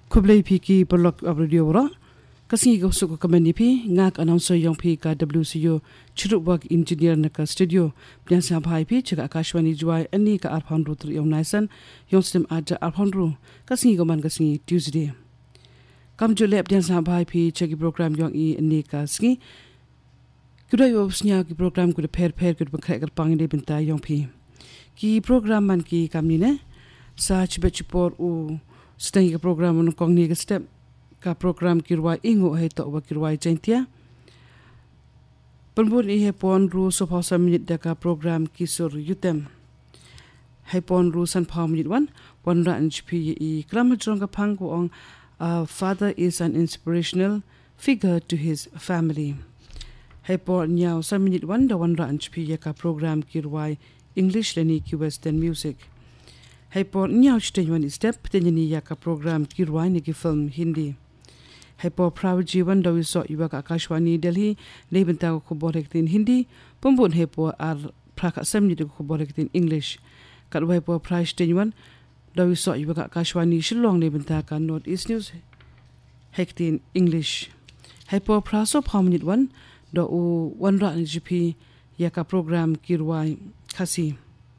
Kublai pi ki berlok radio ora kasi ko su ko kamani pi ngak announcer yong pi ka WCU churuk work engineer na ka studio pian sa bhai pi chika Akashwani juai ani ka arphan ru tri yong naisan yong stem aja arphan ru kasi ko man kasi Tuesday kam jule pian sa bhai pi cheki program yong I ani ka ski kuda yo snya ki program kuda pher kuda bakha kar pangde binta yong pi ki program man ki kamni ne sa chibechipor u stay ka program on kongni ka step ka program kirwa ingo he to wa kirwa chentia pembun I he pon ru so pa sa minute da ka program kisur yutem he pon ru san pa minute one ran chpi I kramajong ka phang ko ong father is an inspirational figure to his family he pon nyao sa minute one ran chpi ka program kirwa English leni ki western music Hai por nyau chiten one step tenini ya ka program ki ruai ni ki film Hindi. Hai por praw jiwan do so iwa ka Akashwani Delhi lebenta ko borek tin Hindi pombon hai por ar praka samni ko borek tin English. Kat wai por price tenwan do so iwa ka Akashwani Shillong lebenta ka North East News hektin English. Hai por praso phamnit one do u one ra GP ya ka program ki ruai khasi.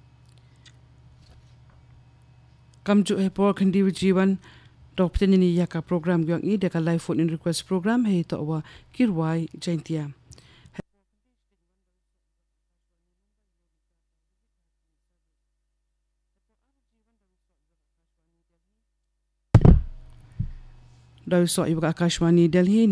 Kamju he por khandi jiwan dok tenini ya ka program gyang I de ka live phone in request program he to wa kirwai jaintia do so iba Akashwani Delhi